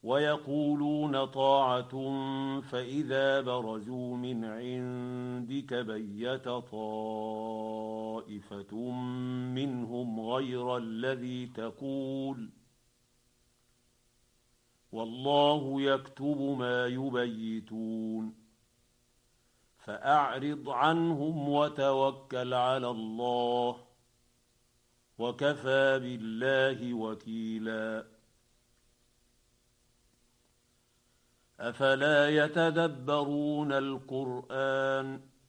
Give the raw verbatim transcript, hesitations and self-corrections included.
ويقولون طاعة فإذا برزوا من عندك بيت طائفة منهم غير الذي تقول والله يكتب ما يبيتون فأعرض عنهم وتوكل على الله وكفى بالله وكيلا أفلا يتدبرون القرآن